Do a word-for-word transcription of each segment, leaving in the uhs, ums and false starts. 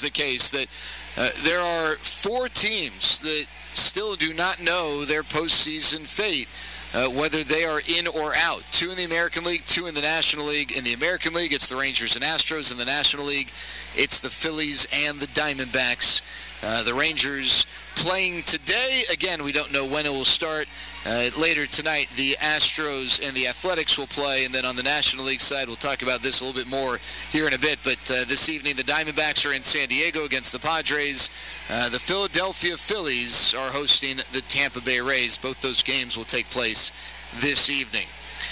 the case that uh, there are four teams that still do not know their postseason fate, uh, whether they are in or out. Two in the American League, two in the National League. In the American League, it's the Rangers and Astros. In the National League, it's the Phillies and the Diamondbacks. Uh, the Rangers playing today. Again, we don't know when it will start. Uh, later tonight, the Astros and the Athletics will play, and then on the National League side, we'll talk about this a little bit more here in a bit. But uh, this evening, the Diamondbacks are in San Diego against the Padres. Uh, the Philadelphia Phillies are hosting the Tampa Bay Rays. Both those games will take place this evening.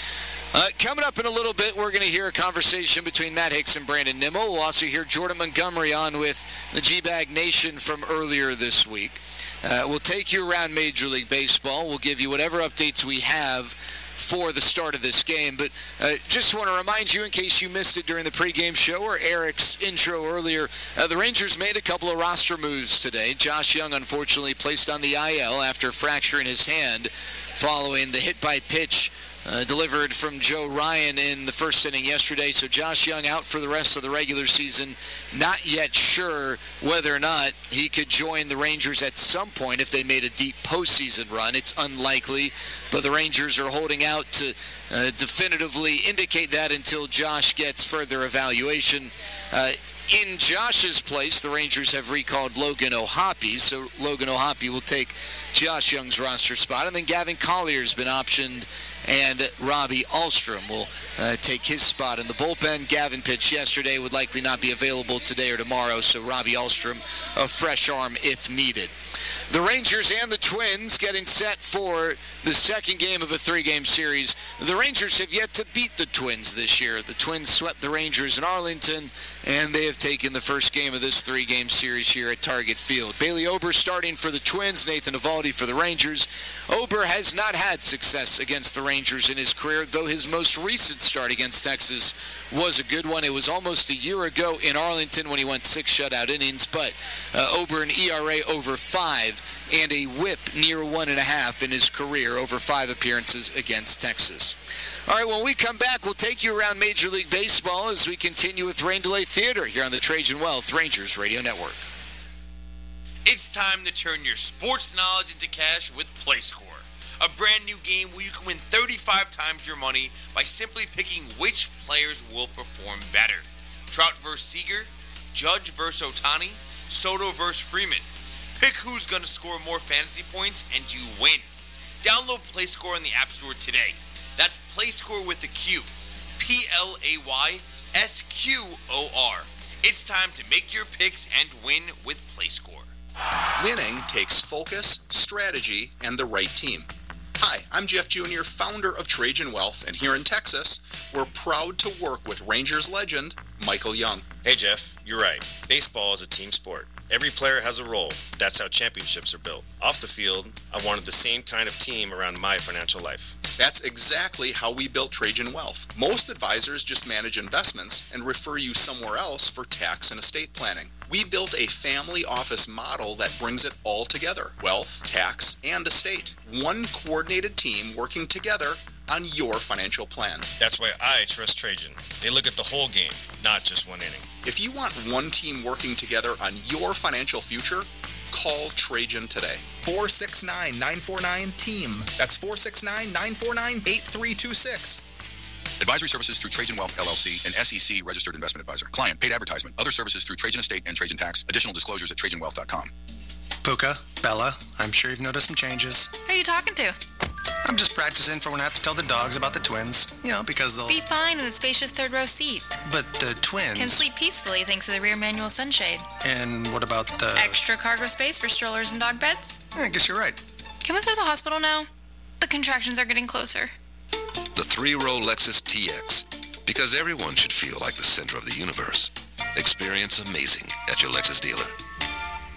Uh, coming up in a little bit, we're going to hear a conversation between Matt Hicks and Brandon Nimmo. We'll also hear Jordan Montgomery on with the G-Bag Nation from earlier this week. Uh, we'll take you around Major League Baseball. We'll give you whatever updates we have for the start of this game. But uh, just want to remind you, in case you missed it during the pregame show or Eric's intro earlier, uh, the Rangers made a couple of roster moves today. Josh Young, unfortunately, placed on the I L after fracturing his hand following the hit-by-pitch Uh, delivered from Joe Ryan in the first inning yesterday. So Josh Young out for the rest of the regular season. Not yet sure whether or not he could join the Rangers at some point if they made a deep postseason run. It's unlikely, but the Rangers are holding out to uh, definitively indicate that until Josh gets further evaluation. Uh, in Josh's place, the Rangers have recalled Logan O'Hoppe, so Logan O'Hoppe will take Josh Young's roster spot. And then Gavin Collier's been optioned, and Robbie Ahlstrom will uh, take his spot in the bullpen. Gavin pitched yesterday, would likely not be available today or tomorrow, so Robbie Ahlstrom, a fresh arm if needed. The Rangers and the Twins getting set for the second game of a three-game series. The Rangers have yet to beat the Twins this year. The Twins swept the Rangers in Arlington, and they have taken the first game of this three-game series here at Target Field. Bailey Ober starting for the Twins, Nathan Eovaldi for the Rangers. Ober has not had success against the Rangers in his career, though his most recent start against Texas was a good one. It was almost a year ago in Arlington when he went six shutout innings, but uh, Ober an E R A over five and a whip near one and a half in his career over five appearances against Texas. All right, when we come back, we'll take you around Major League Baseball as we continue with Rain Delay Theater here on the Trajan Wealth Rangers Radio Network. It's time to turn your sports knowledge into cash with PlayScore, a brand new game where you can win thirty-five times your money by simply picking which players will perform better. Trout versus Seager, Judge versus Ohtani, Soto versus Freeman. Pick who's going to score more fantasy points and you win. Download PlayScore in the App Store today. That's PlayScore with the Q. P L A Y S Q O R. It's time to make your picks and win with PlayScore. Winning takes focus, strategy, and the right team. Hi, I'm Jeff Junior, founder of Trajan Wealth, and here in Texas, we're proud to work with Rangers legend Michael Young. Hey Jeff, you're right. Baseball is a team sport. Every player has a role. That's how championships are built. Off the field, I wanted the same kind of team around my financial life. That's exactly how we built Trajan Wealth. Most advisors just manage investments and refer you somewhere else for tax and estate planning. We built a family office model that brings it all together. Wealth, tax, and estate. One coordinated team working together on your financial plan. That's why I trust Trajan. They look at the whole game, not just one inning. If you want one team working together on your financial future, call Trajan today. four six nine, nine four nine, team. That's four six nine, nine four nine, eight three two six. Advisory services through Trajan Wealth, L L C, an S E C registered investment advisor. Client, paid advertisement. Other services through Trajan Estate and Trajan Tax. Additional disclosures at trajan wealth dot com. Puka, Bella, I'm sure you've noticed some changes. Who are you talking to? I'm just practicing for when I have to tell the dogs about the twins. You know, because they'll... Be fine in the spacious third row seat. But the twins... Can sleep peacefully thanks to the rear manual sunshade. And what about the... Extra cargo space for strollers and dog beds? I guess you're right. Can we go to the hospital now? The contractions are getting closer. The three-row Lexus T X. Because everyone should feel like the center of the universe. Experience amazing at your Lexus dealer.